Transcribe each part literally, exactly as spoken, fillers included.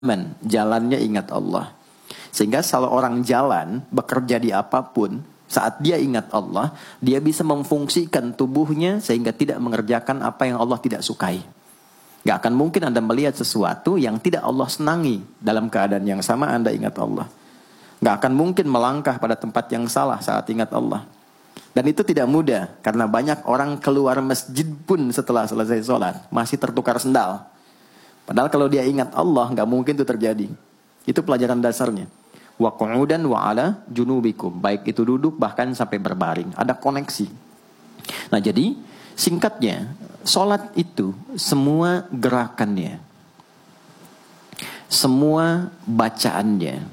jalannya ingat Allah. Sehingga kalau orang jalan, bekerja di apapun, saat dia ingat Allah, dia bisa memfungsikan tubuhnya sehingga tidak mengerjakan apa yang Allah tidak sukai. Gak akan mungkin Anda melihat sesuatu yang tidak Allah senangi dalam keadaan yang sama Anda ingat Allah. Gak akan mungkin melangkah pada tempat yang salah saat ingat Allah. Dan itu tidak mudah, karena banyak orang keluar masjid pun setelah selesai sholat masih tertukar sendal. Padahal kalau dia ingat Allah, gak mungkin itu terjadi. Itu pelajaran dasarnya. Wa qu'udan wa ala junubikum. Baik itu duduk bahkan sampai berbaring. Ada koneksi. Nah jadi singkatnya, sholat itu semua gerakannya, semua bacaannya,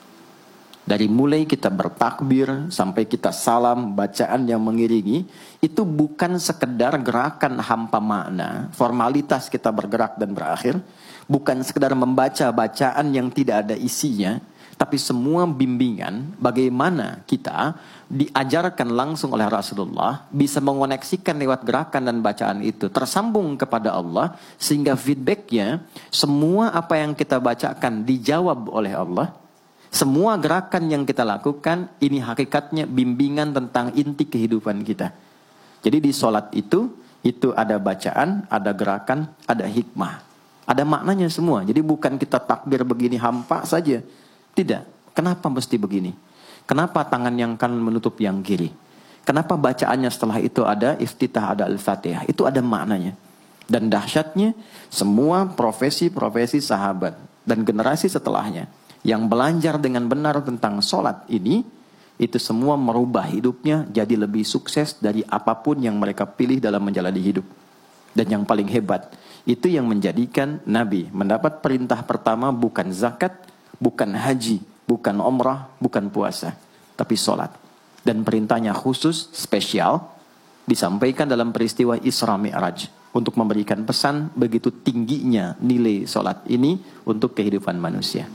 dari mulai kita bertakbir sampai kita salam, bacaan yang mengiringi, itu bukan sekedar gerakan hampa makna, formalitas kita bergerak dan berakhir, bukan sekedar membaca bacaan yang tidak ada isinya, tapi semua bimbingan bagaimana kita diajarkan langsung oleh Rasulullah bisa mengoneksikan lewat gerakan dan bacaan itu tersambung kepada Allah, sehingga feedbacknya semua apa yang kita bacakan dijawab oleh Allah. Semua gerakan yang kita lakukan ini hakikatnya bimbingan tentang inti kehidupan kita. Jadi di sholat itu itu ada bacaan, ada gerakan, ada hikmah, ada maknanya semua. Jadi bukan kita takbir begini hampa saja. Tidak. Kenapa mesti begini? Kenapa tangan yang kanan menutup yang kiri? Kenapa bacaannya setelah itu ada iftitah, ada al-fatihah? Itu ada maknanya. Dan dahsyatnya, semua profesi-profesi sahabat dan generasi setelahnya yang belajar dengan benar tentang sholat ini, itu semua merubah hidupnya jadi lebih sukses dari apapun yang mereka pilih dalam menjalani hidup. Dan yang paling hebat, itu yang menjadikan Nabi mendapat perintah pertama bukan zakat, bukan haji, bukan umrah, bukan puasa, tapi sholat. Dan perintahnya khusus, spesial, disampaikan dalam peristiwa Isra Mi'raj, untuk memberikan pesan begitu tingginya nilai sholat ini untuk kehidupan manusia.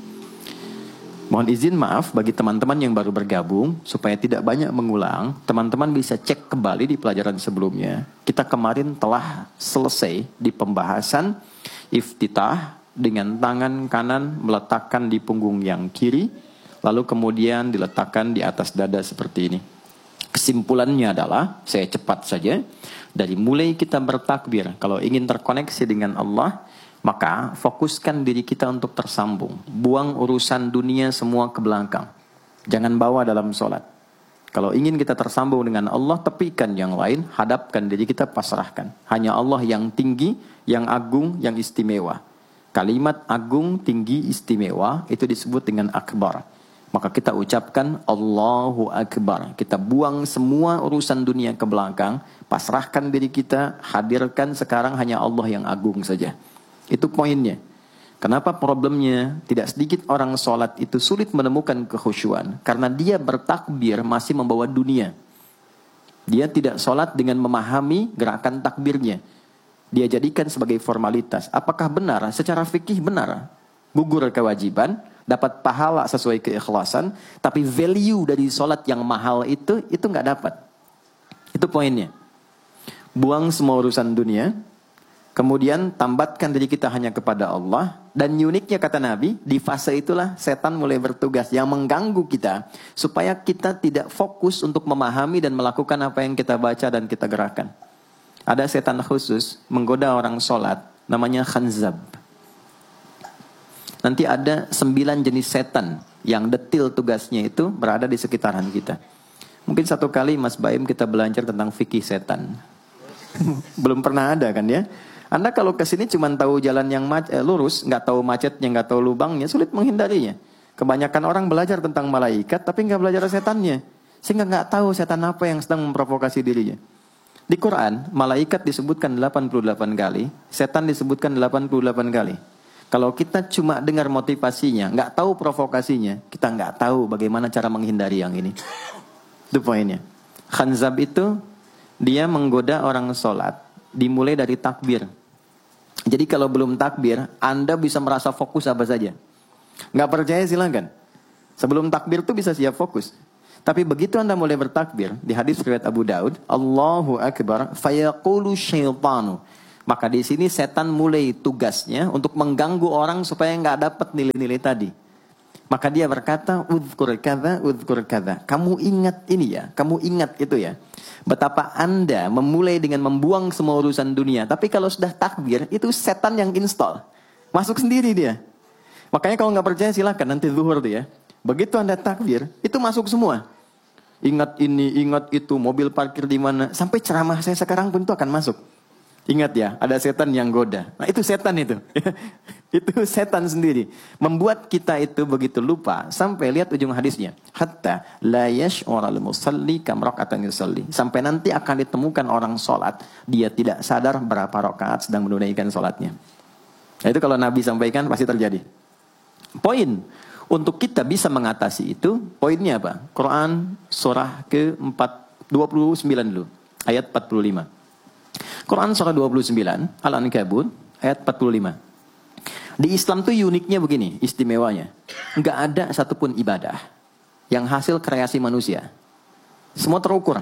Mohon izin maaf bagi teman-teman yang baru bergabung, supaya tidak banyak mengulang, teman-teman bisa cek kembali di pelajaran sebelumnya. Kita kemarin telah selesai di pembahasan iftitah, dengan tangan kanan meletakkan di punggung yang kiri, lalu kemudian diletakkan di atas dada seperti ini. Kesimpulannya adalah, saya cepat saja, dari mulai kita bertakbir, kalau ingin terkoneksi dengan Allah, maka fokuskan diri kita untuk tersambung. Buang urusan dunia semua ke belakang. Jangan bawa dalam sholat. Kalau ingin kita tersambung dengan Allah, tepikan yang lain, hadapkan diri kita, pasrahkan. Hanya Allah yang tinggi, yang agung, yang istimewa. Kalimat agung, tinggi, istimewa, itu disebut dengan akbar. Maka kita ucapkan Allahu Akbar. Kita buang semua urusan dunia ke belakang, pasrahkan diri kita, hadirkan sekarang hanya Allah yang agung saja. Itu poinnya. Kenapa problemnya? Tidak sedikit orang sholat itu sulit menemukan kekhusyuan. Karena dia bertakbir masih membawa dunia. Dia tidak sholat dengan memahami gerakan takbirnya. Dia jadikan sebagai formalitas. Apakah benar? Secara fikih benar. Gugur kewajiban, dapat pahala sesuai keikhlasan, tapi value dari sholat yang mahal itu, itu nggak dapat. Itu poinnya. Buang semua urusan dunia, kemudian tambatkan diri kita hanya kepada Allah. Dan uniknya kata Nabi, di fase itulah setan mulai bertugas yang mengganggu kita, supaya kita tidak fokus untuk memahami dan melakukan apa yang kita baca dan kita gerakan. Ada setan khusus menggoda orang sholat, namanya khanzab. Nanti ada sembilan jenis setan yang detil tugasnya itu berada di sekitaran kita. Mungkin satu kali Mas Baim kita belajar tentang fikih setan. Belum pernah ada kan ya? Anda kalau kesini cuma tahu jalan yang eh, lurus, nggak tahu macetnya, nggak tahu lubangnya, sulit menghindarinya. Kebanyakan orang belajar tentang malaikat, tapi nggak belajar setannya, sehingga nggak tahu setan apa yang sedang memprovokasi dirinya. Di Quran, malaikat disebutkan delapan puluh delapan kali, setan disebutkan delapan puluh delapan kali. Kalau kita cuma dengar motivasinya, nggak tahu provokasinya, kita nggak tahu bagaimana cara menghindari yang ini. Itu poinnya. Khanzab itu, dia menggoda orang sholat, dimulai dari takbir. Jadi kalau belum takbir, Anda bisa merasa fokus apa saja. Nggak percaya silakan. Sebelum takbir tuh bisa siap fokus. Tapi begitu Anda mulai bertakbir, di hadis riwayat Abu Daud, Allahu Akbar, fayaqulu syaitanu, Maka di sini setan mulai tugasnya untuk mengganggu orang supaya nggak dapat nilai-nilai tadi. Maka dia berkata, udhkur kadza, udhkur kadza. Kamu ingat ini ya, kamu ingat itu ya. Betapa Anda memulai dengan membuang semua urusan dunia. Tapi kalau sudah takbir, itu setan yang install. Masuk sendiri dia. Makanya kalau nggak percaya silakan nanti zuhur tuh ya. Begitu Anda takbir, itu masuk semua. Ingat ini, ingat itu, mobil parkir di mana. Sampai ceramah saya sekarang pun itu akan masuk. Ingat ya, ada setan yang goda. Nah itu setan itu. Itu setan sendiri. Membuat kita itu begitu lupa. Sampai lihat ujung hadisnya. Hatta la yash'ural musalli kam raka'atan yusalli. Sampai nanti akan ditemukan orang sholat. Dia tidak sadar berapa rakaat sedang menunaikan sholatnya. Nah itu kalau Nabi sampaikan pasti terjadi. Poin. Untuk kita bisa mengatasi itu. Poinnya apa? Quran surah ke dua puluh sembilan dulu. Ayat empat puluh lima. Quran surah dua puluh sembilan, Al-Ankabut, ayat empat puluh lima. Di Islam tuh uniknya begini, istimewanya. Nggak ada satupun ibadah yang hasil kreasi manusia. Semua terukur.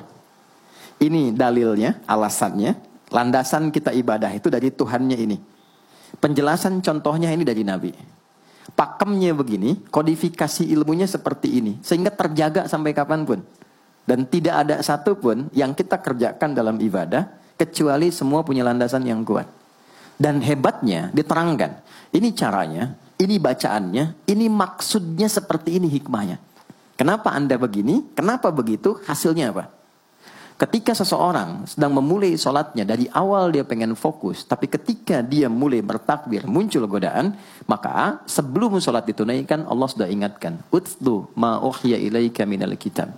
Ini dalilnya, alasannya, landasan kita ibadah itu dari Tuhannya ini. Penjelasan contohnya ini dari Nabi. Pakemnya begini, kodifikasi ilmunya seperti ini. Sehingga terjaga sampai kapanpun. Dan tidak ada satupun yang kita kerjakan dalam ibadah kecuali semua punya landasan yang kuat. Dan hebatnya diterangkan. Ini caranya, ini bacaannya, ini maksudnya seperti ini hikmahnya. Kenapa Anda begini? Kenapa begitu? Hasilnya apa? Ketika seseorang sedang memulai sholatnya, dari awal dia pengen fokus. Tapi ketika dia mulai bertakbir, muncul godaan. Maka sebelum sholat ditunaikan, Allah sudah ingatkan. Utlu ma uhya ilaika minal kitab.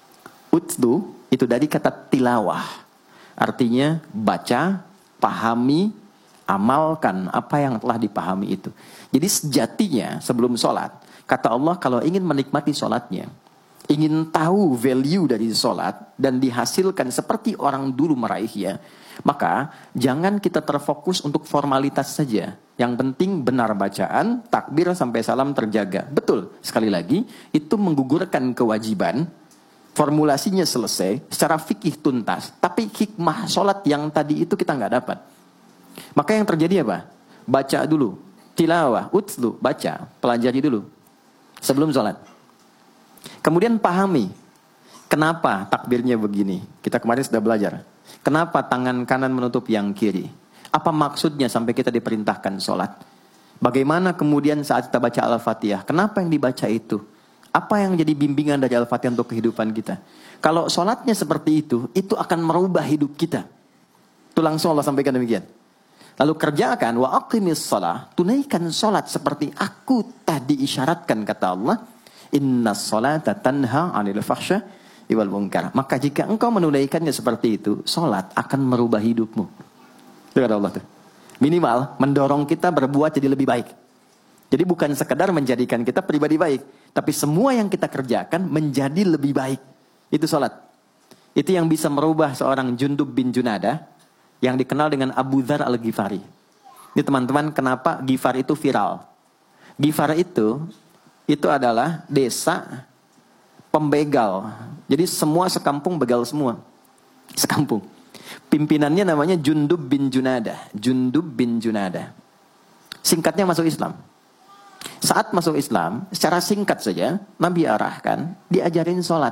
Utlu itu dari kata tilawah. Artinya baca, pahami, amalkan apa yang telah dipahami itu. Jadi sejatinya sebelum sholat, kata Allah kalau ingin menikmati sholatnya, ingin tahu value dari sholat dan dihasilkan seperti orang dulu meraihnya, maka jangan kita terfokus untuk formalitas saja. Yang penting benar bacaan, takbir sampai salam terjaga. Betul, sekali lagi, itu menggugurkan kewajiban. Formulasinya selesai, secara fikih tuntas. Tapi hikmah sholat yang tadi itu kita nggak dapat. Maka yang terjadi apa? Baca dulu. Tilawah, utlu, baca. Pelajari dulu. Sebelum sholat. Kemudian pahami. Kenapa takbirnya begini? Kita kemarin sudah belajar. Kenapa tangan kanan menutup yang kiri? Apa maksudnya sampai kita diperintahkan sholat? Bagaimana kemudian saat kita baca Al-Fatihah? Kenapa yang dibaca itu? Apa yang jadi bimbingan dari Al-Fatihah untuk kehidupan kita? Kalau sholatnya seperti itu, itu akan merubah hidup kita. Itu langsung Allah sampaikan demikian. Lalu kerjakan, wa aqimis shalah, tunaikan sholat seperti aku tadi isyaratkan, kata Allah. Inna sholata tanha 'anil fahsya wal munkar. Maka jika engkau menunaikannya seperti itu, sholat akan merubah hidupmu. Itu kata Allah tuh. Minimal mendorong kita berbuat jadi lebih baik. Jadi bukan sekedar menjadikan kita pribadi baik, tapi semua yang kita kerjakan menjadi lebih baik. Itu sholat. Itu yang bisa merubah seorang Jundub bin Junadah yang dikenal dengan Abu Dzar al-Ghifari. Ini teman-teman, kenapa Ghifar itu viral? Ghifar itu itu adalah desa pembegal. Jadi semua sekampung begal semua. Sekampung. Pimpinannya namanya Jundub bin Junadah. Jundub bin Junadah. Singkatnya masuk Islam. Saat masuk Islam, secara singkat saja, Nabi arahkan, diajarin sholat.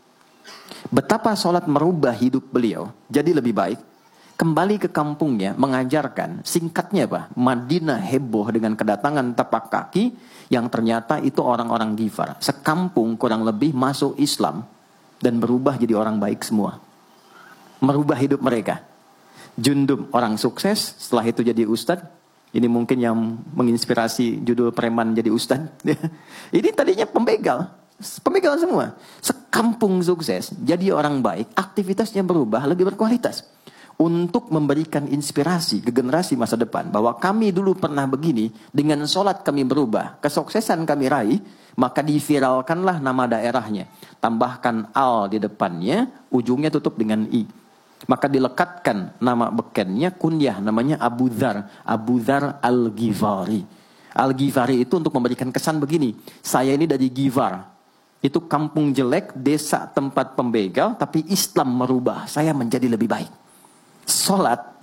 Betapa sholat merubah hidup beliau, jadi lebih baik. Kembali ke kampungnya, mengajarkan, singkatnya apa? Madinah heboh dengan kedatangan tapak kaki, yang ternyata itu orang-orang Ghifar. Sekampung kurang lebih masuk Islam, dan berubah jadi orang baik semua. Merubah hidup mereka. Jundub orang sukses, setelah itu jadi ustadz. Ini mungkin yang menginspirasi judul preman jadi ustadz. Ini tadinya pembegal. Pembegal semua. Sekampung sukses. Jadi orang baik. Aktivitasnya berubah lebih berkualitas. Untuk memberikan inspirasi ke generasi masa depan. Bahwa kami dulu pernah begini. Dengan sholat kami berubah. Kesuksesan kami raih. Maka diviralkanlah nama daerahnya. Tambahkan al di depannya. Ujungnya tutup dengan i. Maka dilekatkan nama bekennya, kunyah namanya Abu Dzar. Abu Dzar al-Ghifari. Al-Ghifari itu untuk memberikan kesan begini. Saya ini dari Ghifar. Itu kampung jelek, desa tempat pembegal, tapi Islam merubah. Saya menjadi lebih baik. Sholat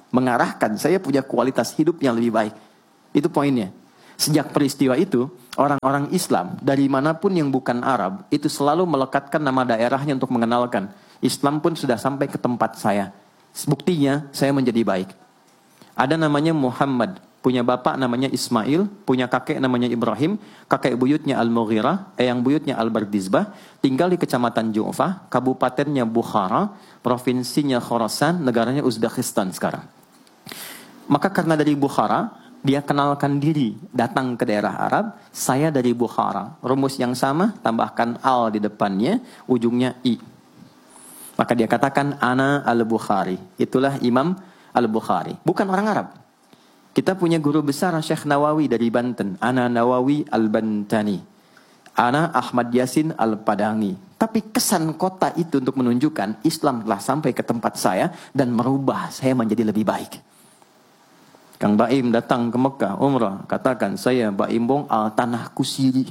mengarahkan saya punya kualitas hidup yang lebih baik. Itu poinnya. Sejak peristiwa itu, orang-orang Islam dari manapun yang bukan Arab itu selalu melekatkan nama daerahnya untuk mengenalkan. Islam pun sudah sampai ke tempat saya. Buktinya saya menjadi baik. Ada namanya Muhammad, punya bapak namanya Ismail, punya kakek namanya Ibrahim, kakek buyutnya Al-Mughirah, eyang buyutnya Al-Bardizbah, tinggal di kecamatan Ju'fah, kabupatennya Bukhara, provinsinya Khorasan, negaranya Uzbekistan sekarang. Maka karena dari Bukhara, dia kenalkan diri, datang ke daerah Arab, saya dari Bukhara. Rumus yang sama, tambahkan al di depannya, ujungnya i. Maka dia katakan, ana al-Bukhari. Itulah Imam Al-Bukhari. Bukan orang Arab. Kita punya guru besar Syekh Nawawi dari Banten. Ana Nawawi Al-Bantani. Ana Ahmad Yasin Al-Padangi. Tapi kesan kota itu untuk menunjukkan Islam telah sampai ke tempat saya dan merubah saya menjadi lebih baik. Kang Baim datang ke Mekah umrah, katakan saya Baim Bong al tanah kusiri.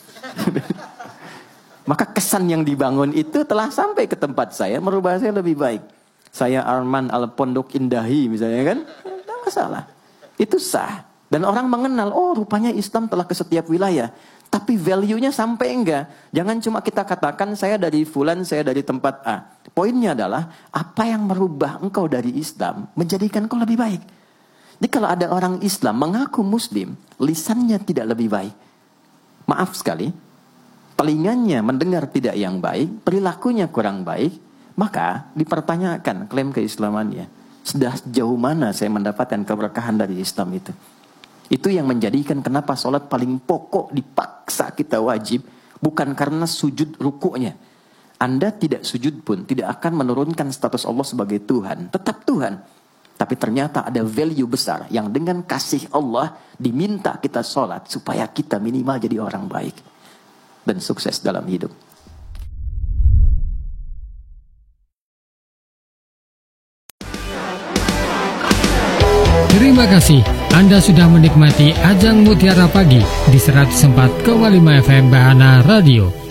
Maka kesan yang dibangun itu telah sampai ke tempat saya, merubah saya lebih baik. Saya Arman Al-Pondok Indahi misalnya kan, tidak masalah. Itu sah. Dan orang mengenal, oh rupanya Islam telah ke setiap wilayah. Tapi value-nya sampai enggak. Jangan cuma kita katakan saya dari fulan, saya dari tempat A. Poinnya adalah, apa yang merubah engkau dari Islam, menjadikan engkau lebih baik. Jadi kalau ada orang Islam mengaku Muslim, lisannya tidak lebih baik. Maaf sekali, telingannya mendengar tidak yang baik, perilakunya kurang baik, maka dipertanyakan klaim keislamannya. Sudah sejauh mana saya mendapatkan keberkahan dari Islam itu. Itu yang menjadikan kenapa sholat paling pokok dipaksa kita wajib. Bukan karena sujud rukuknya. Anda tidak sujud pun tidak akan menurunkan status Allah sebagai Tuhan. Tetap Tuhan. Tapi ternyata ada value besar yang dengan kasih Allah diminta kita sholat supaya kita minimal jadi orang baik. Dan sukses dalam hidup. Terima kasih Anda sudah menikmati Ajang Mutiara Pagi di seratus empat koma lima F M Bahana Radio.